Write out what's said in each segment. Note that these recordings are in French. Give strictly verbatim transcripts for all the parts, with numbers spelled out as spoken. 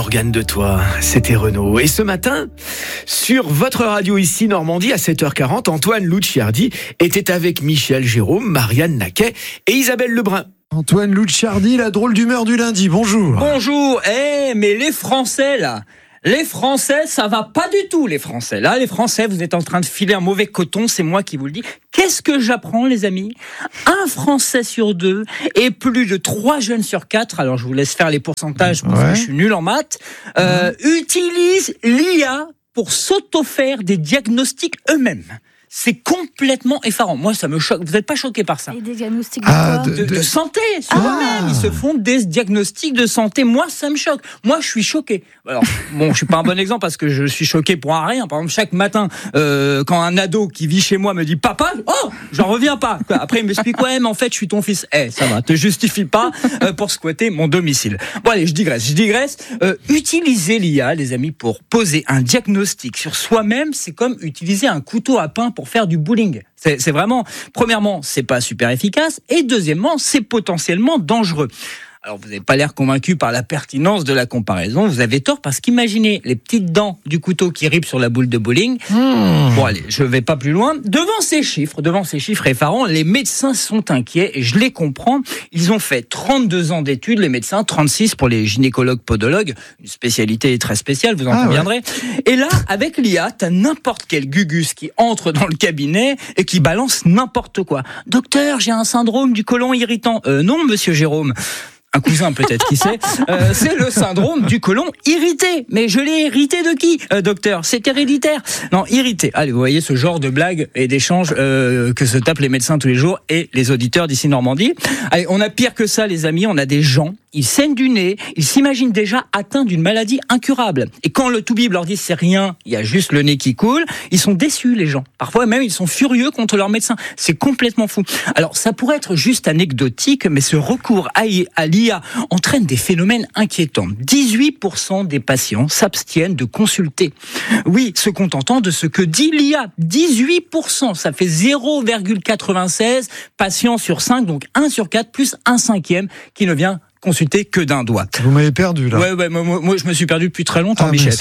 organe de toi, c'était Renaud. Et ce matin, sur votre radio ici Normandie à sept heures quarante, Antoine Lucciardi était avec Michel Jérôme, Marianne Naquet et Isabelle Lebrun. Antoine Lucciardi, la drôle d'humeur du lundi, bonjour. Bonjour, eh mais les Français là, les Français ça va pas du tout les Français. Là les Français vous êtes en train de filer un mauvais coton, c'est moi qui vous le dis. Qu'est-ce que j'apprends les amis ? Un Français sur deux et plus de trois jeunes sur quatre, alors je vous laisse faire les pourcentages parce ouais. que je suis nul en maths, euh, mmh. utilisent l'I A pour s'auto-faire des diagnostics eux-mêmes. C'est complètement effarant. Moi, ça me choque. Vous n'êtes pas choqué par ça ? Et des diagnostics de ah, quoi ? de, de, de santé, sur ah. eux-mêmes. Ils se font des diagnostics de santé. Moi, ça me choque. Moi, je suis choqué. Alors, bon, je suis pas un bon exemple parce que je suis choqué pour un rien. Par exemple, chaque matin, euh, quand un ado qui vit chez moi me dit « Papa, oh, j'en reviens pas !» Après, il m'explique « Ouais, mais en fait, je suis ton fils. » Eh, ça va, te justifie pas euh, pour squatter mon domicile. Bon, allez, je digresse, je digresse. Euh, utiliser l'I A, les amis, pour poser un diagnostic sur soi-même, c'est comme utiliser un couteau à pain pour faire du bowling. C'est, c'est vraiment, premièrement, c'est pas super efficace, et deuxièmement, c'est potentiellement dangereux. Alors, vous n'avez pas l'air convaincu par la pertinence de la comparaison. Vous avez tort parce qu'imaginez les petites dents du couteau qui ripent sur la boule de bowling. Mmh. Bon, allez, je vais pas plus loin. Devant ces chiffres, devant ces chiffres effarants, les médecins sont inquiets et je les comprends. Ils ont fait trente-deux ans d'études, les médecins, trente-six pour les gynécologues podologues, une spécialité très spéciale, vous en ah, conviendrez. Ouais. Et là, avec l'I A, t'as n'importe quel gugus qui entre dans le cabinet et qui balance n'importe quoi. Docteur, j'ai un syndrome du côlon irritant. Euh, non, monsieur Jérôme. Un cousin peut-être, qui sait. Euh, c'est le syndrome du côlon irrité. Mais je l'ai hérité de qui, euh, docteur ? C'est héréditaire. Non, irrité. Allez, vous voyez ce genre de blagues et d'échanges euh, que se tapent les médecins tous les jours et les auditeurs d'ici Normandie. Allez, on a pire que ça, les amis. On a des gens, ils saignent du nez, ils s'imaginent déjà atteints d'une maladie incurable. Et quand le toubib leur dit c'est rien, il y a juste le nez qui coule, ils sont déçus, les gens. Parfois même, ils sont furieux contre leur médecin. C'est complètement fou. Alors, ça pourrait être juste anecdotique, mais ce recours à l'I A entraîne des phénomènes inquiétants. dix-huit pour cent des patients s'abstiennent de consulter. Oui, se contentant de ce que dit l'I A. dix-huit pour cent, ça fait zéro virgule quatre-vingt-seize patients sur cinq, donc un sur quatre, plus un cinquième qui ne vient consulter que d'un doigt. Vous m'avez perdu, là. Ouais, ouais, moi, moi je me suis perdu depuis très longtemps, ah, Michel.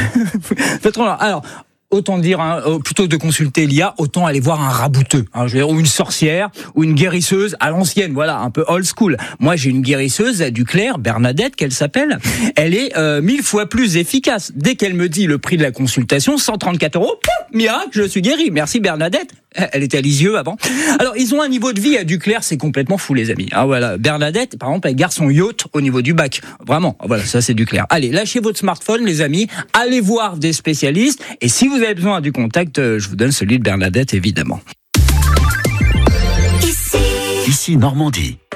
Alors, autant dire, hein, plutôt que de consulter l'I A, autant aller voir un rabouteux, hein, je veux dire, ou une sorcière, ou une guérisseuse à l'ancienne, voilà, un peu old school. Moi, j'ai une guérisseuse du Clair, Bernadette, qu'elle s'appelle. Elle est euh, mille fois plus efficace. Dès qu'elle me dit le prix de la consultation, cent trente-quatre euros, pouf, miracle, je suis guéri. Merci Bernadette. Elle était à Lisieux avant. Alors, ils ont un niveau de vie à Duclair, c'est complètement fou, les amis. Ah, voilà. Bernadette, par exemple, elle garde son yacht au niveau du bac. Vraiment. Voilà, ça, c'est Duclair. Allez, lâchez votre smartphone, les amis. Allez voir des spécialistes. Et si vous avez besoin du contact, je vous donne celui de Bernadette, évidemment. Ici, Ici Normandie.